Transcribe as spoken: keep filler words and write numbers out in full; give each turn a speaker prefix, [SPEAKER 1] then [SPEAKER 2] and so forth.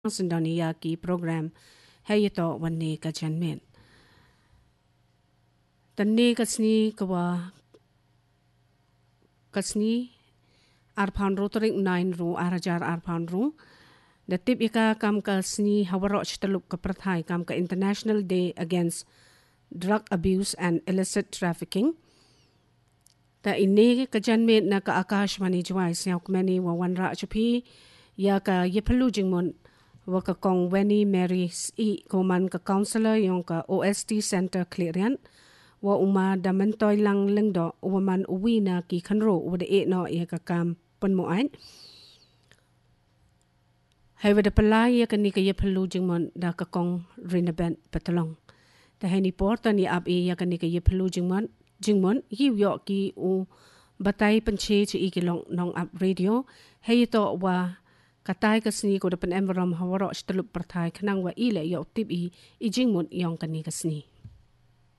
[SPEAKER 1] Sindania ki program hayito wanne ka janmen. Tanne kasni kawa kasni arpan ro tarik nine ro arajar arpan ro. Datip ika kam kasni hawaro chtalup ka prathai kam ka International Day Against Drug Abuse and Illicit Trafficking. Ta ini ka janmen na ka Akashvani jwai siyaw kmeni wa wanra chupi ya ka yipalu jingmon waka kong Weni Mary i koman ka counselor yung ka O S T Center Clearian wa uma damentoy lang lengdo uwaman uwi na ki kanro wada e no iya ka kam punmuain hay wada pala iya ka ni ka yipalu jingmon da ka kong rinabent patalong ta hay ni porta ni ab iya ka ni ka yipalu jingmon jingmon yiw yo ki u batay panche chi ikilong nong ab radio hay ito wa katay kasni ko dapan enverom hawaro shtalup parthai kanang wa ile yo tip i ijingmon iyong kani kasni.